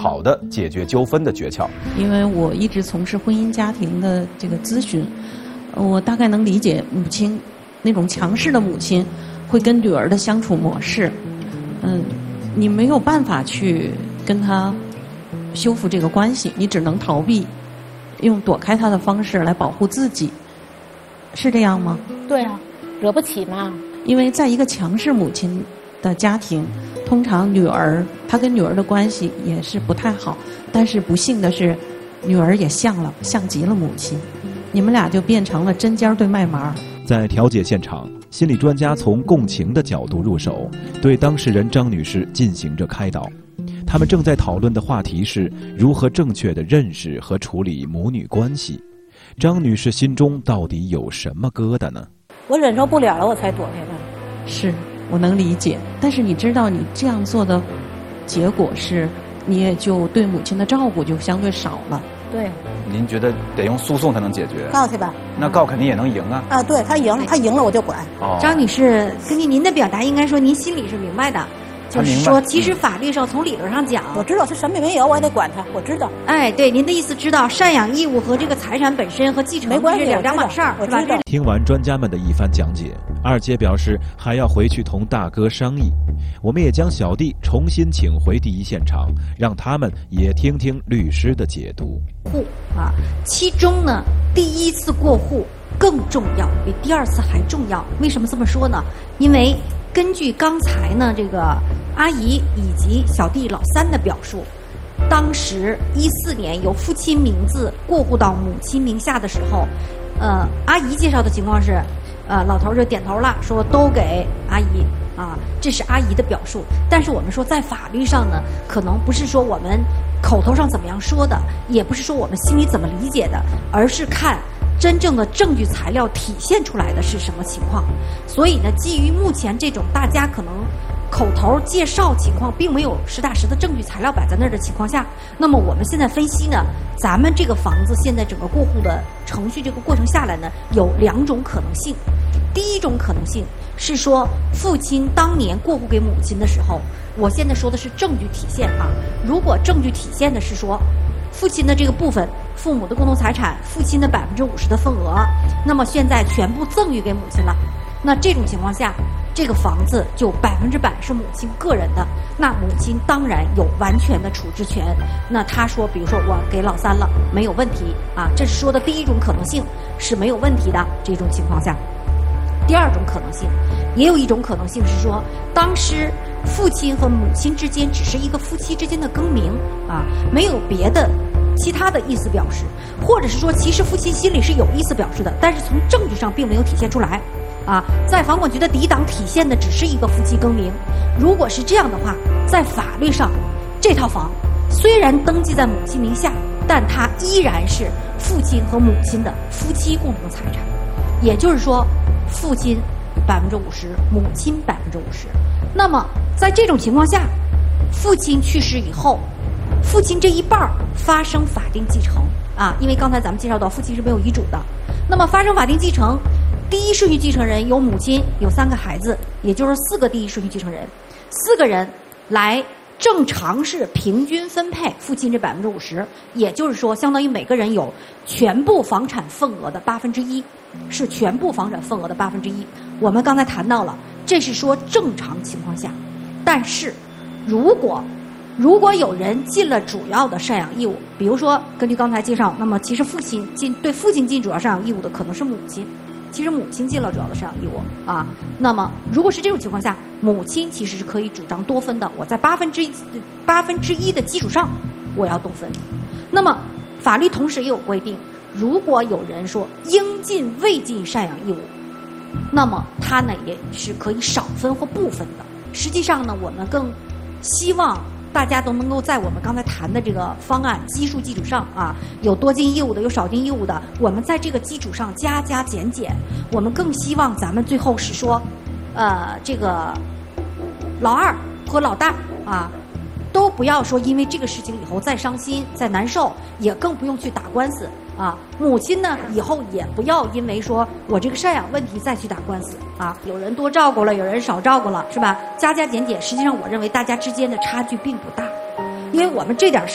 好的解决纠纷的诀窍。 因为我一直从事婚姻家庭的这个咨询，我大概能理解母亲那种强势的母亲会跟女儿的相处模式。你没有办法去跟她修复这个关系，你只能逃避，用躲开她的方式来保护自己，是这样吗？ 对啊，惹不起嘛。 因为在一个强势母亲的家庭，通常她跟女儿的关系也是不太好，但是不幸的是，女儿也像极了母亲，你们俩就变成了针尖对麦芒。 在调解现场，心理专家从共情的角度入手，对当事人张女士进行着开导。他们正在讨论的话题是如何正确地认识和处理母女关系。张女士心中到底有什么疙瘩呢？ 我忍受不了了，我才躲开的。 是，我能理解，但是你知道你这样做的结果是，你也就对母亲的照顾就相对少了。 对。 您觉得得用诉讼才能解决？ 告去吧。 那告肯定也能赢啊。 啊，对，他赢了我就管。 张女士，根据您的表达，应该说您心里是明白的。就是说，其实法律上从理论上讲， 我知道他什么也没有，我也得管他，我知道。 哎，对，您的意思知道，赡养义务和这个财产本身和继承没关系， 是两码事儿，是吧？ 听完专家们的一番讲解，二姐表示还要回去同大哥商议。我们也将小弟重新请回第一现场，让他们也听听律师的解读。 其中呢，第一次过户更重要，比第二次还重要。为什么这么说呢？因为根据刚才呢这个阿姨以及小弟老三的表述，当时14年由父亲名字过户到母亲名下的时候，阿姨介绍的情况是，老头就点头了，说都给阿姨啊，这是阿姨的表述。但是我们说在法律上呢，可能不是说我们口头上怎么样说的，也不是说我们心里怎么理解的，而是看真正的证据材料体现出来的是什么情况。所以呢，基于目前这种大家可能口头介绍情况并没有实打实的证据材料摆在那儿的情况下，那么我们现在分析呢，咱们这个房子现在整个过户的程序这个过程下来呢，有2种可能性。第一种可能性是说，父亲当年过户给母亲的时候，我现在说的是证据体现啊。如果证据体现的是说，父亲的这个部分，父母的共同财产，父亲的50%的份额，那么现在全部赠与给母亲了，那这种情况下，这个房子就100%是母亲个人的，那母亲当然有完全的处置权。那他说，比如说我给老三了，没有问题啊，这是说的第一种可能性是没有问题的。这种情况下，第二种可能性，也有一种可能性是说，当时父亲和母亲之间只是一个夫妻之间的更名啊，没有别的其他的意思表示，或者是说，其实父亲心里是有意思表示的，但是从证据上并没有体现出来。在房管局的抵档体现的只是一个夫妻更名。如果是这样的话，在法律上，这套房虽然登记在母亲名下，但它依然是父亲和母亲的夫妻共同财产。也就是说，父亲50%，母亲50%。那么在这种情况下，父亲去世以后，父亲这一半发生法定继承啊，因为刚才咱们介绍到，父亲是没有遗嘱的。那么发生法定继承，第一顺序继承人有母亲，有3个孩子，也就是4个第一顺序继承人，4个人来正常是平均分配父亲这50%，也就是说，相当于每个人有全部房产份额的1%，是全部房产份额的1%。我们刚才谈到了，这是说正常情况下，但是如果有人尽了主要的赡养义务，比如说根据刚才介绍，那么其实对父亲尽主要赡养义务的可能是母亲。其实母亲尽了主要的赡养义务啊，那么如果是这种情况下，母亲其实是可以主张多分的。我在1%的基础上，我要多分。那么法律同时也有规定，如果有人说应尽未尽赡养义务，那么他呢也是可以少分或不分的。实际上呢，我们更希望大家都能够在我们刚才谈的这个方案基数基础上啊，有多尽义务的，有少尽义务的，我们在这个基础上加减减。我们更希望咱们最后是说，这个老二和老大啊，都不要说因为这个事情以后再伤心再难受，也更不用去打官司啊。母亲呢，以后也不要因为说我这个赡养问题再去打官司啊。有人多照顾了，有人少照顾了，是吧？加减减，实际上我认为大家之间的差距并不大，因为我们这点